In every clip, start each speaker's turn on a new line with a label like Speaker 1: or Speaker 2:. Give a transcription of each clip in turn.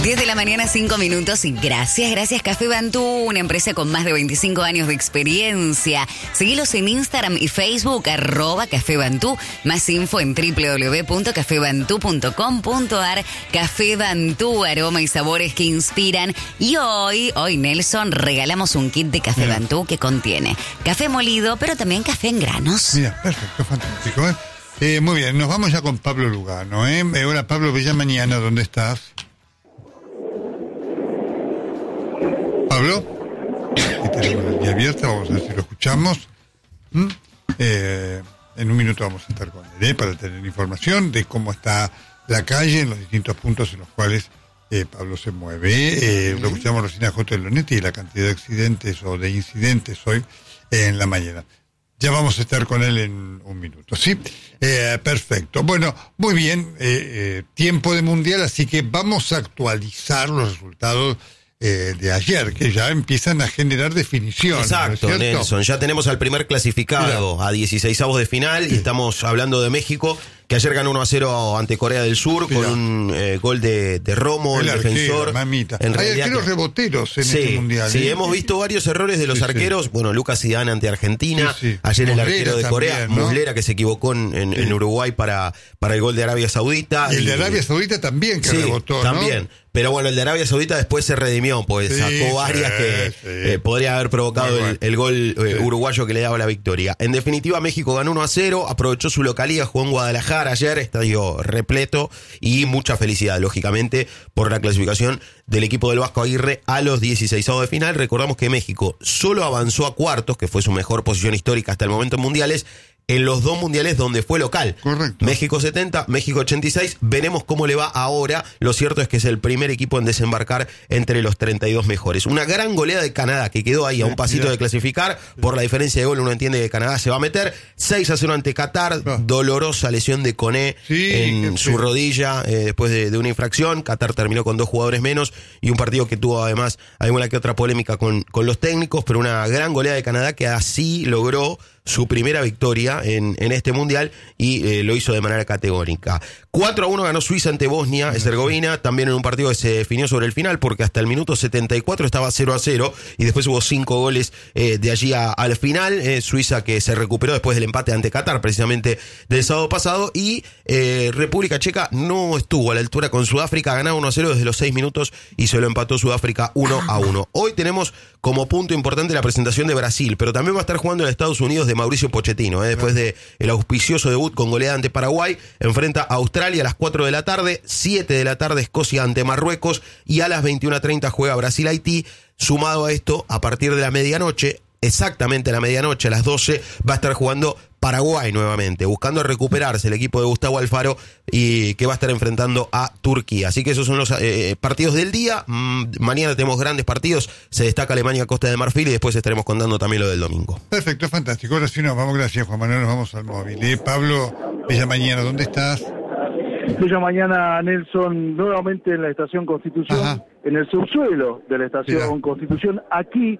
Speaker 1: 10 de la mañana, 5 minutos, y gracias Café Bantú, una empresa con más de 25 años de experiencia. Seguilos en Instagram y Facebook, @Café Bantú. Más info en www.cafebantú.com.ar. Café Bantú, aroma y sabores que inspiran. Y hoy, Nelson, regalamos un kit de Café Bantú que contiene café molido, pero también café en granos.
Speaker 2: Mira, perfecto, fantástico. Muy bien, nos vamos ya con Pablo Lugano. Hola, Pablo, bella mañana, ¿dónde estás? Pablo, aquí tenemos la línea abierta, vamos a ver si lo escuchamos. En un minuto vamos a estar con él para tener información de cómo está la calle en los distintos puntos en los cuales Pablo se mueve. Lo escuchamos recién a J. Lonetti y la cantidad de accidentes o de incidentes hoy en la mañana. Ya vamos a estar con él en un minuto, ¿sí? Perfecto. Bueno, muy bien, tiempo de mundial, así que vamos a actualizar los resultados de ayer, que ya empiezan a generar definición.
Speaker 3: Exacto, ¿no es Nelson, ya tenemos al primer clasificado a 16avos de final, y estamos hablando de México, que ayer ganó 1-0 ante Corea del Sur. Mirá, con un gol de Romo, el defensor.
Speaker 2: Mamita. Hay arqueros reboteros en este mundial.
Speaker 3: Sí, hemos visto varios errores de los arqueros. Bueno, Lucas Zidane ante Argentina. Ayer Muslera, el arquero de Corea, también, ¿no? Muslera, que se equivocó en Uruguay para el gol de Arabia Saudita.
Speaker 2: Y el de Arabia Saudita también, que rebotó, ¿no?
Speaker 3: También. Pero bueno, el de Arabia Saudita después se redimió, pues sacó varias que podría haber provocado el gol uruguayo que le daba la victoria. En definitiva, México ganó 1-0, aprovechó su localía, jugó en Guadalajara ayer, estadio repleto, y mucha felicidad, lógicamente, por la clasificación del equipo del Vasco Aguirre a los 16avos de final. Recordamos que México solo avanzó a cuartos, que fue su mejor posición histórica hasta el momento en mundiales, en los dos mundiales donde fue local.
Speaker 2: Correcto.
Speaker 3: México 70, México 86. Veremos cómo le va ahora. Lo cierto es que es el primer equipo en desembarcar entre los 32 mejores. Una gran goleada de Canadá, que quedó ahí a un pasito de clasificar. Por la diferencia de gol, uno entiende que Canadá se va a meter. 6-0 ante Qatar. Dolorosa lesión de Koné en su rodilla después de una infracción. Qatar terminó con 2 jugadores menos, y un partido que tuvo además alguna que otra polémica con los técnicos, pero una gran goleada de Canadá, que así logró su primera victoria en este mundial, y lo hizo de manera categórica. 4-1 ganó Suiza ante Bosnia-Herzegovina, también en un partido que se definió sobre el final, porque hasta el minuto 74 estaba 0-0, y después hubo 5 goles de allí al final. Suiza, que se recuperó después del empate ante Qatar, precisamente del sábado pasado, y República Checa no estuvo a la altura con Sudáfrica, ganaba 1-0 desde los 6 minutos y se lo empató Sudáfrica 1-1. Hoy tenemos como punto importante la presentación de Brasil, pero también va a estar jugando en Estados Unidos de Mauricio Pochettino, después de el auspicioso debut con goleada ante Paraguay. Enfrenta a Australia a las 4 de la tarde, 7 de la tarde Escocia ante Marruecos, y a las 21:30 juega Brasil-Haití. Sumado a esto, a partir de la medianoche, exactamente a la medianoche, a las 12, va a estar jugando Paraguay nuevamente, buscando recuperarse el equipo de Gustavo Alfaro, y que va a estar enfrentando a Turquía. Así que esos son los partidos del día. Mañana tenemos grandes partidos. Se destaca Alemania-Costa de Marfil, y después estaremos contando también lo del domingo.
Speaker 2: Perfecto, fantástico. Ahora sí nos vamos. Gracias, Juan Manuel. Nos vamos al móvil. Pablo, bella mañana, ¿dónde estás?
Speaker 4: Bella mañana, Nelson, nuevamente en la Estación Constitución. Ajá. En el subsuelo de la Estación Constitución. Aquí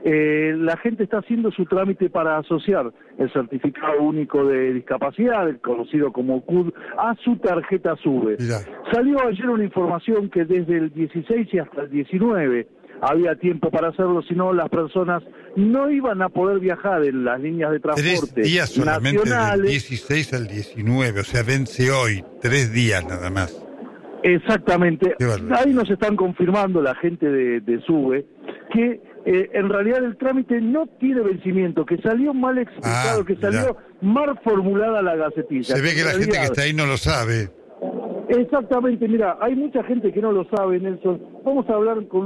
Speaker 4: la gente está haciendo su trámite para asociar el certificado único de discapacidad, el conocido como CUD, a su tarjeta SUBE. Salió ayer una información que desde el 16 y hasta el 19 había tiempo para hacerlo, si no las personas no iban a poder viajar en las líneas de transporte
Speaker 2: 3 días solamente,
Speaker 4: nacionales.
Speaker 2: Del 16 al 19, o sea, vence hoy, 3 días nada más.
Speaker 4: Exactamente. Ahí nos están confirmando la gente de SUBE que en realidad el trámite no tiene vencimiento, que salió mal explicado, que salió mal formulada la gacetilla.
Speaker 2: Se ve que la gente que está ahí no lo sabe.
Speaker 4: Exactamente, mira, hay mucha gente que no lo sabe, Nelson. Vamos a hablar con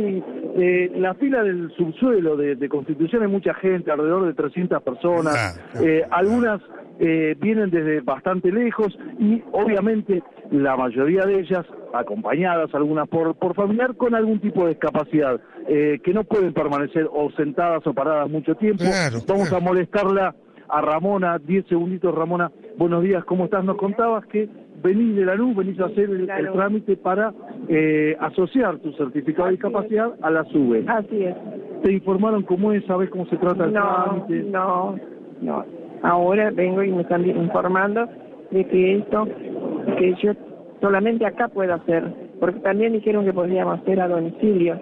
Speaker 4: la fila del subsuelo de Constitución, hay mucha gente, alrededor de 300 personas, algunas vienen desde bastante lejos, y obviamente la mayoría de ellas acompañadas, algunas por familiar con algún tipo de discapacidad, que no pueden permanecer o sentadas o paradas mucho tiempo. Vamos a molestarla a Ramona, 10 segunditos. Ramona, buenos días, ¿cómo estás? Nos contabas que venís de Lanús, venís a hacer el trámite para asociar tu certificado de discapacidad a la SUBE.
Speaker 5: Así es.
Speaker 4: ¿Te informaron cómo es? ¿Sabés cómo se trata el trámite?
Speaker 5: No. Ahora vengo y me están informando de que yo solamente acá puedo hacer porque también dijeron que podíamos hacer a domicilio,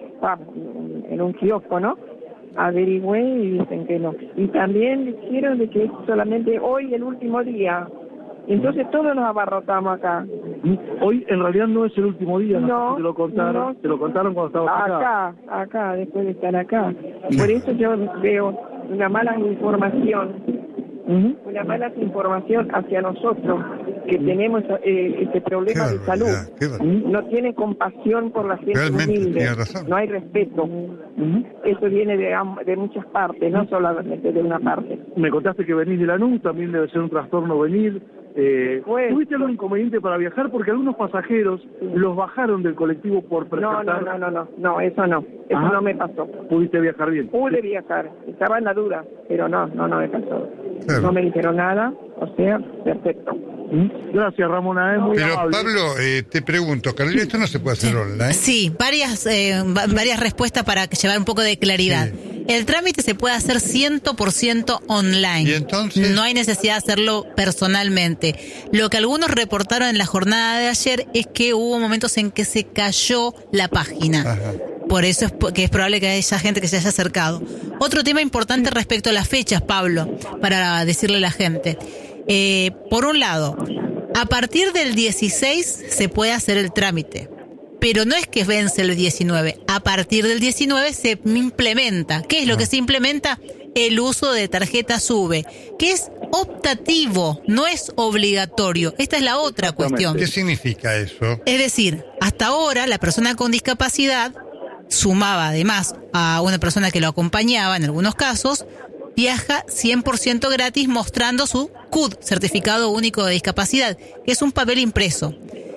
Speaker 5: en un kiosco, ¿no? Averigüé y dicen que no. Y también dijeron de que es solamente hoy el último día. Entonces todos nos abarrotamos acá.
Speaker 4: Hoy en realidad no es el último día,
Speaker 5: no,
Speaker 4: te lo contaron, te lo contaron cuando estabas
Speaker 5: acá, después de estar acá. Por eso yo veo una mala información. Una mala información hacia nosotros que tenemos este problema de salud. No tienen compasión por la gente humilde, no hay respeto. Eso viene de muchas partes, no solamente de una parte.
Speaker 4: Me contaste que venís de Lanús, también debe ser un trastorno venir. ¿Tuviste algún inconveniente para viajar? Porque algunos pasajeros los bajaron del colectivo por presentar...
Speaker 5: No, eso no. Eso no me pasó.
Speaker 4: ¿Pudiste viajar bien?
Speaker 5: Pude viajar, estaba en la duda, pero no me pasó. No me dijeron nada, o sea, perfecto.
Speaker 4: Gracias, Ramona, es muy
Speaker 2: Pero
Speaker 4: amable.
Speaker 2: Pablo, te pregunto, Carolina, ¿esto no se puede hacer online?
Speaker 6: Sí, varias respuestas para llevar un poco de claridad. Sí. El trámite se puede hacer 100% online.
Speaker 2: ¿Y entonces?
Speaker 6: No hay necesidad de hacerlo personalmente. Lo que algunos reportaron en la jornada de ayer es que hubo momentos en que se cayó la página. Ajá. Por eso es que es probable que haya gente que se haya acercado. Otro tema importante respecto a las fechas, Pablo, para decirle a la gente. Por un lado, a partir del 16 se puede hacer el trámite, pero no es que vence el 19. A partir del 19 se implementa. ¿Qué es lo que se implementa? El uso de tarjeta SUBE, que es optativo, no es obligatorio. Esta es la otra cuestión.
Speaker 2: ¿Qué significa eso?
Speaker 6: Es decir, hasta ahora la persona con discapacidad sumaba además a una persona que lo acompañaba en algunos casos, viaja 100% gratis mostrando su CUD, Certificado Único de Discapacidad, que es un papel impreso.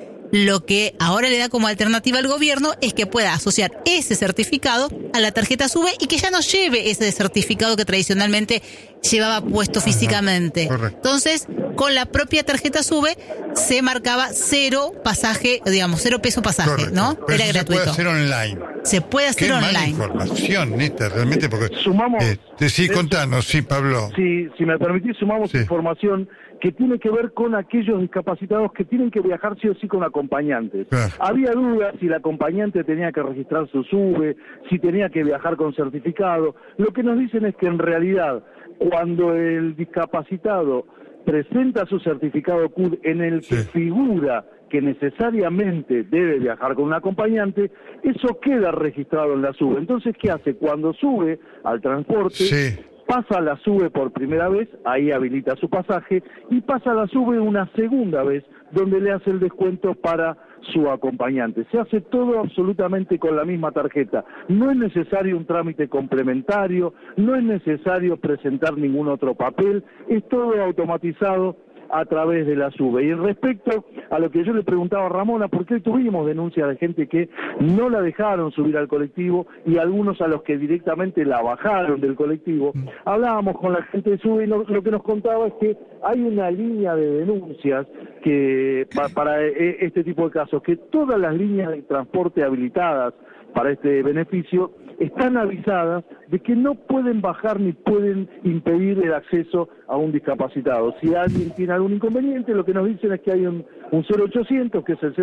Speaker 6: Lo que ahora le da como alternativa al gobierno es que pueda asociar ese certificado a la tarjeta SUBE y que ya no lleve ese certificado que tradicionalmente llevaba puesto físicamente. Correcto. Entonces, con la propia tarjeta SUBE se marcaba 0 pasaje, digamos, 0 peso pasaje, correcto, ¿no?
Speaker 2: Pero
Speaker 6: era gratuito.
Speaker 2: Se puede hacer online.
Speaker 6: Se puede hacer online.
Speaker 2: Qué mala información esta, realmente, porque...
Speaker 4: Sumamos...
Speaker 2: sí, contanos, sí, Pablo.
Speaker 4: Sí, si me permitís, sumamos información que tiene que ver con aquellos discapacitados que tienen que viajar sí o sí con acompañantes. Había dudas si el acompañante tenía que registrar su SUBE, si tenía que viajar con certificado. Lo que nos dicen es que en realidad, cuando el discapacitado presenta su certificado CUD en el que figura que necesariamente debe viajar con un acompañante, eso queda registrado en la SUBE. Entonces, ¿qué hace? Cuando sube al transporte... pasa la SUBE por primera vez, ahí habilita su pasaje, y pasa la SUBE una segunda vez, donde le hace el descuento para su acompañante. Se hace todo absolutamente con la misma tarjeta. No es necesario un trámite complementario, no es necesario presentar ningún otro papel, es todo automatizado a través de la SUBE. Y respecto a lo que yo le preguntaba a Ramona, ¿por qué tuvimos denuncias de gente que no la dejaron subir al colectivo y algunos a los que directamente la bajaron del colectivo? Hablábamos con la gente de SUBE y lo que nos contaba es que hay una línea de denuncias que para este tipo de casos, que todas las líneas de transporte habilitadas para este beneficio están avisadas de que no pueden bajar ni pueden impedir el acceso a un discapacitado. Si alguien tiene algún inconveniente, lo que nos dicen es que hay un 0800, que es el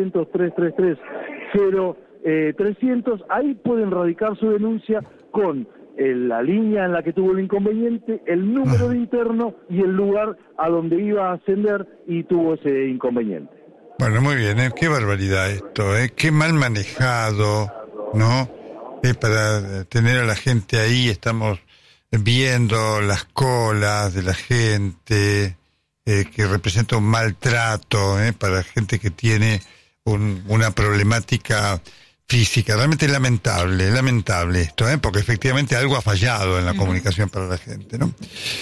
Speaker 4: 0800-333-0300, ahí pueden radicar su denuncia con la línea en la que tuvo el inconveniente, el número de interno y el lugar a donde iba a ascender y tuvo ese inconveniente.
Speaker 2: Bueno, muy bien, qué barbaridad esto, qué mal manejado, ¿no? Para tener a la gente ahí, estamos viendo las colas de la gente, que representa un maltrato para gente que tiene una problemática física. Realmente lamentable esto, porque efectivamente algo ha fallado en la comunicación para la gente, ¿no?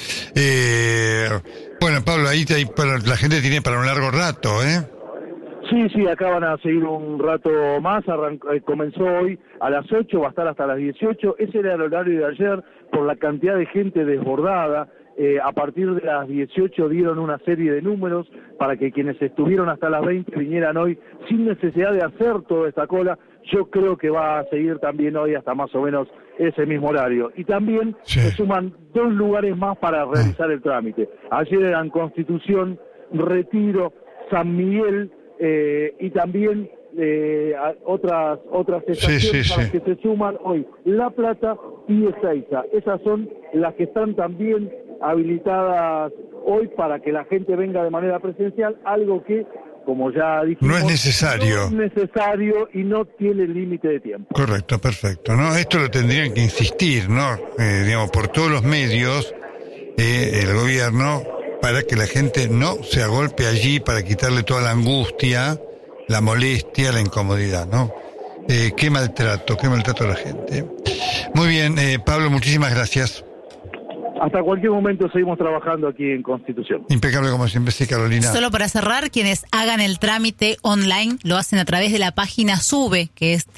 Speaker 2: Bueno, Pablo, ahí la gente tiene para un largo rato,
Speaker 4: Sí, acá van a seguir un rato más, comenzó hoy a las 8, va a estar hasta las 18, ese era el horario de ayer por la cantidad de gente desbordada. A partir de las 18 dieron una serie de números para que quienes estuvieron hasta las 20 vinieran hoy sin necesidad de hacer toda esta cola. Yo creo que va a seguir también hoy hasta más o menos ese mismo horario. Y también se suman 2 lugares más para realizar el trámite. Ayer eran Constitución, Retiro, San Miguel, y también otras estaciones a las que se suman hoy La Plata y Ezeiza. Esas son las que están también habilitadas hoy para que la gente venga de manera presencial, algo que, como ya dijimos,
Speaker 2: no es necesario.
Speaker 4: No es necesario y no tiene límite de tiempo.
Speaker 2: Correcto, perfecto, ¿no? Esto lo tendrían que insistir, ¿no? Digamos, por todos los medios, el gobierno, para que la gente no se agolpe allí, para quitarle toda la angustia, la molestia, la incomodidad, ¿no? Qué maltrato a la gente. Muy bien, Pablo, muchísimas gracias.
Speaker 4: Hasta cualquier momento seguimos trabajando aquí en Constitución.
Speaker 2: Impecable como siempre, sí, Carolina.
Speaker 6: Solo para cerrar, quienes hagan el trámite online lo hacen a través de la página SUBE, que es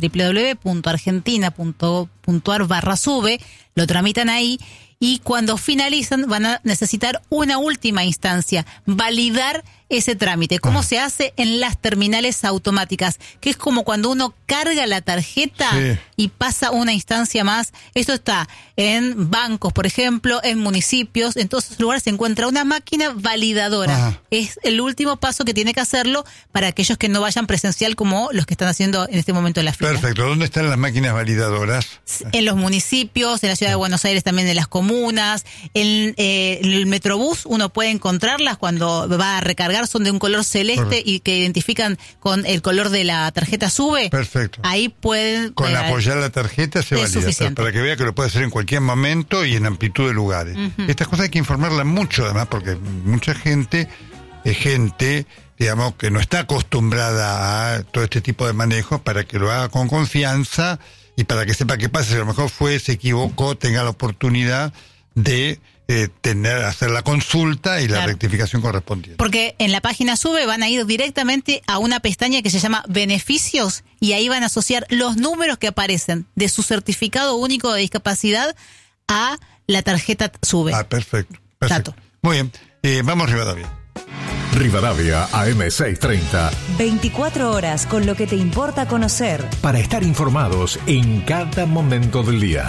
Speaker 6: www.argentina.gov.ar/SUBE, lo tramitan ahí y cuando finalizan van a necesitar una última instancia, validar ese trámite. ¿Cómo se hace? En las terminales automáticas, que es como cuando uno carga la tarjeta y pasa una instancia más. Esto está en bancos, por ejemplo, en municipios, en todos esos lugares se encuentra una máquina validadora. Es el último paso que tiene que hacerlo para aquellos que no vayan presencial como los que están haciendo en este momento en la fila.
Speaker 2: Perfecto. ¿Dónde están las máquinas validadoras?
Speaker 6: En los municipios, en la ciudad de Buenos Aires también, en las comunas, en el Metrobús uno puede encontrarlas cuando va a recargar, son de un color celeste y que identifican con el color de la tarjeta SUBE.
Speaker 2: Perfecto.
Speaker 6: Ahí pueden...
Speaker 2: Con apoyar la tarjeta se valida, para que vea que lo puede hacer en cualquier momento y en amplitud de lugares. Estas cosas hay que informarlas mucho, además, porque mucha gente es gente, digamos, que no está acostumbrada a todo este tipo de manejos, para que lo haga con confianza y para que sepa qué pasa, si a lo mejor se equivocó, tenga la oportunidad de hacer la consulta y la rectificación correspondiente.
Speaker 6: Porque en la página SUBE van a ir directamente a una pestaña que se llama Beneficios y ahí van a asociar los números que aparecen de su certificado único de discapacidad a la tarjeta SUBE.
Speaker 2: Perfecto. Muy bien, vamos Rivadavia.
Speaker 7: Rivadavia AM630.
Speaker 8: 24 horas con lo que te importa conocer.
Speaker 7: Para estar informados en cada momento del día.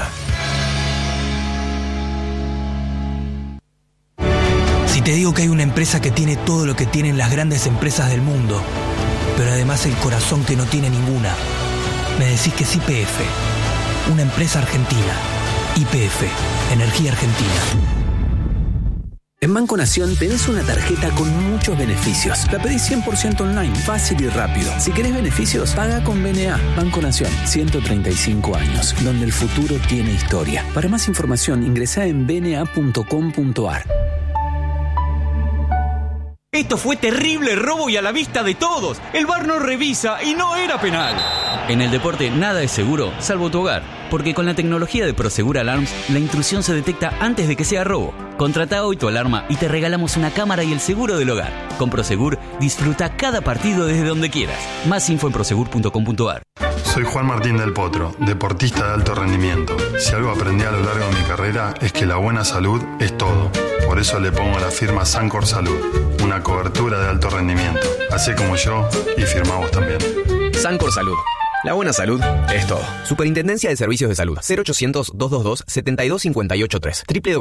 Speaker 9: Si te digo que hay una empresa que tiene todo lo que tienen las grandes empresas del mundo, pero además el corazón que no tiene ninguna, me decís que es YPF, una empresa argentina. YPF, Energía Argentina.
Speaker 10: En Banco Nación tenés una tarjeta con muchos beneficios. La pedís 100% online, fácil y rápido. Si querés beneficios, paga con BNA. Banco Nación, 135 años, donde el futuro tiene historia. Para más información, ingresá en bna.com.ar.
Speaker 11: Esto fue terrible robo y a la vista de todos. El VAR no revisa y no era penal. En el deporte nada es seguro, salvo tu hogar. Porque con la tecnología de Prosegur Alarms, la intrusión se detecta antes de que sea robo. Contrata hoy tu alarma y te regalamos una cámara y el seguro del hogar. Con Prosegur, disfruta cada partido desde donde quieras. Más info en prosegur.com.ar.
Speaker 12: Soy Juan Martín del Potro, deportista de alto rendimiento. Si algo aprendí a lo largo de mi carrera es que la buena salud es todo. Por eso le pongo la firma Sancor Salud, una cobertura de alto rendimiento. Hacé como yo y firma vos también.
Speaker 13: Sancor Salud. La buena salud es todo. Superintendencia de Servicios de Salud. 0800-222-72583.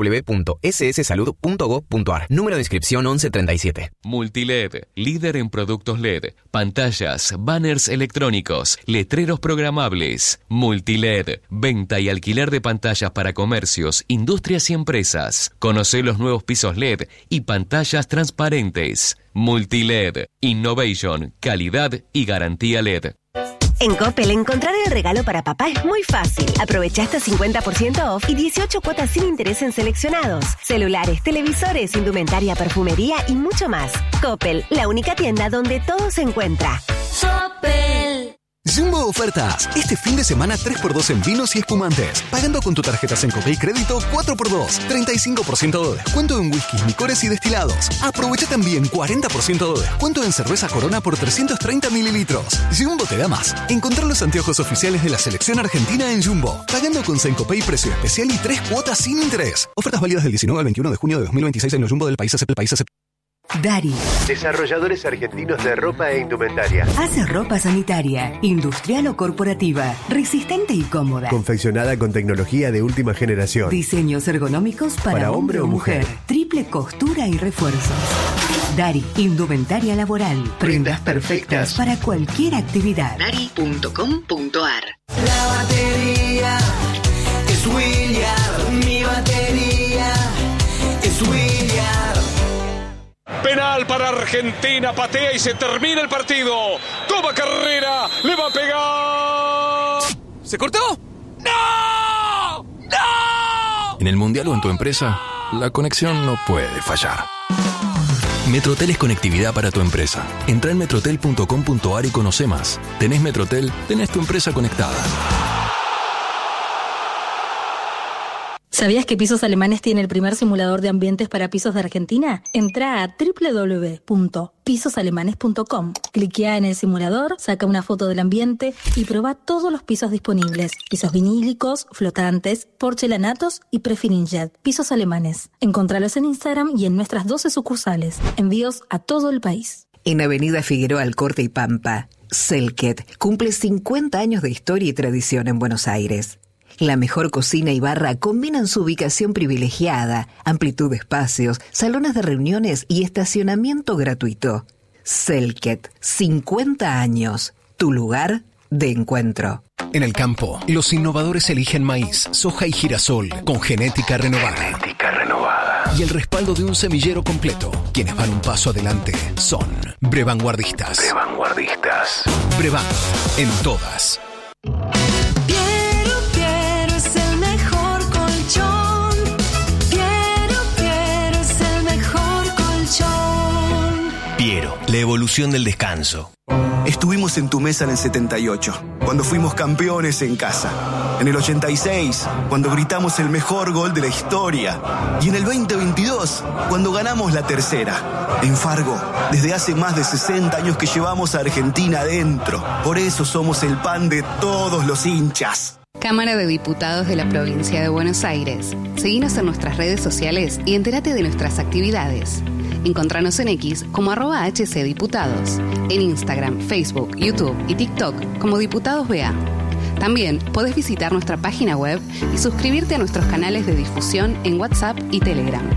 Speaker 13: www.sssalud.gov.ar. Número de inscripción 1137.
Speaker 14: Multiled, líder en productos LED, pantallas, banners electrónicos, letreros programables. Multiled, venta y alquiler de pantallas para comercios, industrias y empresas. Conoce los nuevos pisos LED y pantallas transparentes. Multiled, innovation, calidad y garantía LED.
Speaker 15: En Coppel, encontrar el regalo para papá es muy fácil. Aprovecha hasta 50% off y 18 cuotas sin interés en seleccionados. Celulares, televisores, indumentaria, perfumería y mucho más. Coppel, la única tienda donde todo se encuentra.
Speaker 16: Coppel. Jumbo Ofertas. Este fin de semana 3x2 en vinos y espumantes. Pagando con tu tarjeta Sencopay Crédito 4x2. 35% de descuento en whiskies, licores y destilados. Aprovecha también 40% de descuento en cerveza Corona por 330 mililitros. Jumbo te da más. Encontrar los anteojos oficiales de la selección argentina en Jumbo. Pagando con Sencopay precio especial y 3 cuotas sin interés. Ofertas válidas del 19 al 21 de junio de 2026 en los Jumbo del país ACP.
Speaker 8: Dari.
Speaker 17: Desarrolladores argentinos de ropa e indumentaria.
Speaker 8: Hace ropa sanitaria, industrial o corporativa, resistente y cómoda.
Speaker 17: Confeccionada con tecnología de última generación.
Speaker 8: Diseños ergonómicos para hombre o mujer. Triple costura y refuerzos. Dari, indumentaria laboral. Prendas perfectas para cualquier actividad.
Speaker 15: Dari.com.ar.
Speaker 18: La batería es William, mi batería es William.
Speaker 19: Penal para Argentina, patea y se termina el partido. Toma carrera, le va a pegar.
Speaker 13: ¿Se cortó? ¡No! ¡No!
Speaker 20: En el Mundial o en tu empresa, la conexión no puede fallar. Metrotel es conectividad para tu empresa. Entra en metrotel.com.ar y conoce más. Tenés Metrotel, tenés tu empresa conectada.
Speaker 21: ¿Sabías que Pisos Alemanes tiene el primer simulador de ambientes para pisos de Argentina? Entra a www.pisosalemanes.com. Cliquea en el simulador, saca una foto del ambiente y probá todos los pisos disponibles. Pisos vinílicos, flotantes, porcelanatos y Prefirinjet. Pisos Alemanes. Encontralos en Instagram y en nuestras 12 sucursales. Envíos a todo el país.
Speaker 22: En Avenida Figueroa Alcorte y Pampa, Selket cumple 50 años de historia y tradición en Buenos Aires. La mejor cocina y barra combinan su ubicación privilegiada, amplitud de espacios, salones de reuniones y estacionamiento gratuito. Selket, 50 años, tu lugar de encuentro.
Speaker 23: En el campo, los innovadores eligen maíz, soja y girasol con genética renovada. Y el respaldo de un semillero completo. Quienes van un paso adelante son Brevanguardistas. Brevan, en todas.
Speaker 24: Piero, la evolución del descanso.
Speaker 25: Estuvimos en tu mesa en el 78, cuando fuimos campeones en casa. En el 86, cuando gritamos el mejor gol de la historia. Y en el 2022, cuando ganamos la tercera. En Fargo, desde hace más de 60 años que llevamos a Argentina adentro. Por eso somos el pan de todos los hinchas.
Speaker 26: Cámara de Diputados de la Provincia de Buenos Aires. Seguinos en nuestras redes sociales y entérate de nuestras actividades. Encontranos en X como @HCDiputados, en Instagram, Facebook, YouTube y TikTok como Diputados BA. También podés visitar nuestra página web y suscribirte a nuestros canales de difusión en WhatsApp y Telegram.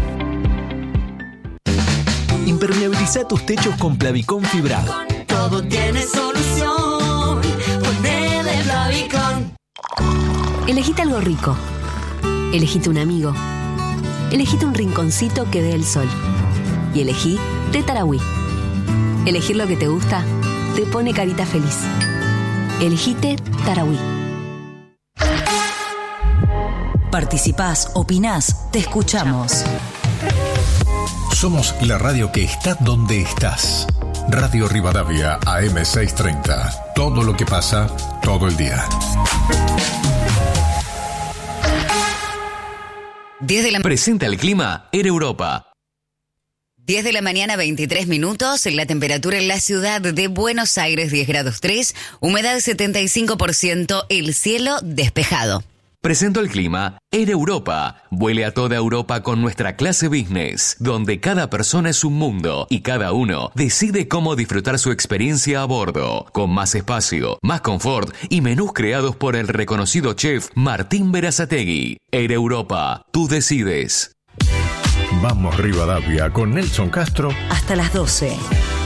Speaker 24: Impermeabiliza tus techos con Plavicón fibrado.
Speaker 18: Todo tiene solución, ponele Plavicón.
Speaker 15: Elegite algo rico. Elegite un amigo. Elegite un rinconcito que dé el sol. Y elegí Té Tarahui. Elegir lo que te gusta te pone carita feliz. Elegite Tarahui.
Speaker 8: Participás, opinás, te escuchamos.
Speaker 7: Somos la radio que está donde estás. Radio Rivadavia AM630. Todo lo que pasa, todo el día.
Speaker 1: 10 de la
Speaker 14: Presenta el clima en Europa.
Speaker 1: 10 de la mañana, 23 minutos. La temperatura en la ciudad de Buenos Aires, 10 grados 3. Humedad 75%. El cielo despejado.
Speaker 14: Presento el clima en Europa. Vuele a toda Europa con nuestra clase business, donde cada persona es un mundo y cada uno decide cómo disfrutar su experiencia a bordo, con más espacio, más confort y menús creados por el reconocido chef Martín Berazategui. Air Europa, tú decides.
Speaker 7: Vamos Rivadavia con Nelson Castro.
Speaker 8: Hasta las 12.